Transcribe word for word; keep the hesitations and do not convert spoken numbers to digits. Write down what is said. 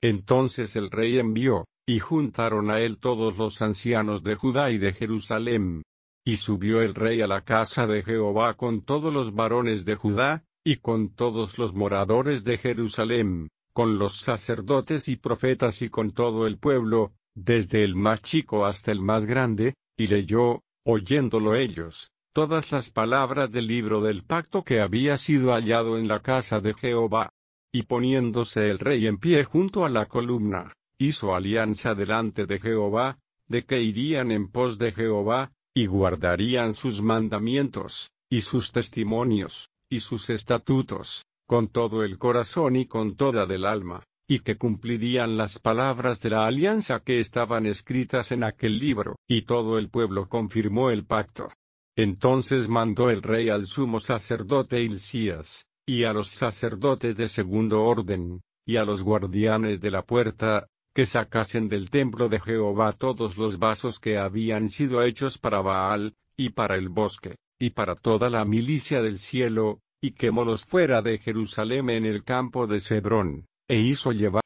Entonces el rey envió, y juntaron a él todos los ancianos de Judá y de Jerusalem. Y subió el rey a la casa de Jehová con todos los varones de Judá, y con todos los moradores de Jerusalem, con los sacerdotes y profetas y con todo el pueblo, desde el más chico hasta el más grande, y leyó, oyéndolo ellos, todas las palabras del libro del pacto que había sido hallado en la casa de Jehová. Y poniéndose el rey en pie junto a la columna, hizo alianza delante de Jehová, de que irían en pos de Jehová, y guardarían sus mandamientos, y sus testimonios, y sus estatutos, con todo el corazón y con toda del alma, y que cumplirían las palabras de la alianza que estaban escritas en aquel libro. Y todo el pueblo confirmó el pacto. Entonces mandó el rey al sumo sacerdote Hilcías, y a los sacerdotes de segundo orden, y a los guardianes de la puerta, que sacasen del templo de Jehová todos los vasos que habían sido hechos para Baal, y para el bosque, y para toda la milicia del cielo, y quemólos fuera de Jerusalem en el campo de Cedrón, e hizo llevar